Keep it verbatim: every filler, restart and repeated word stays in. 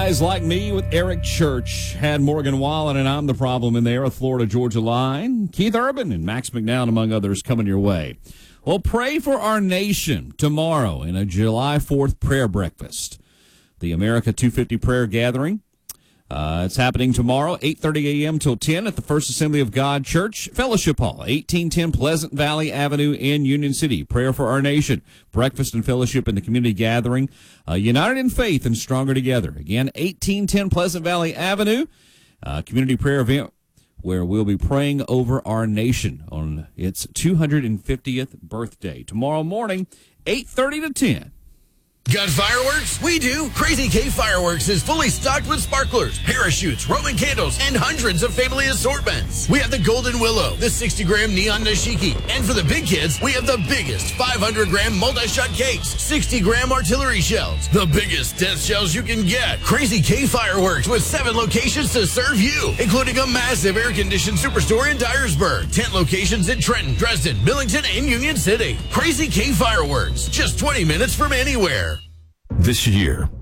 Guys Like Me with Eric Church had Morgan Wallen and I'm the Problem in there with Florida Georgia Line. Keith Urban and Max McNown, among others, coming your way. Well, pray for our nation tomorrow in a July fourth prayer breakfast. The America two fifty prayer gathering. Uh, it's happening tomorrow, eight thirty a.m. till ten at the First Assembly of God Church, Fellowship Hall, eighteen ten Pleasant Valley Avenue in Union City. Prayer for our nation, breakfast and fellowship in the community gathering, uh, united in faith and stronger together. Again, eighteen ten Pleasant Valley Avenue, uh, community prayer event where we'll be praying over our nation on its two hundred fiftieth birthday. Tomorrow morning, eight thirty to ten. Got fireworks? We do. Crazy K Fireworks is fully stocked with sparklers, parachutes, Roman candles, and hundreds of family assortments. We have the Golden Willow, the sixty gram Neon Nashiki, and for the big kids, we have the biggest five hundred gram multi-shot cakes, sixty gram artillery shells, the biggest death shells you can get. Crazy K Fireworks with seven locations to serve you, including a massive air-conditioned superstore in Dyersburg, ten locations in Trenton, Dresden, Millington, and Union City. Crazy K Fireworks, just twenty minutes from anywhere. This year,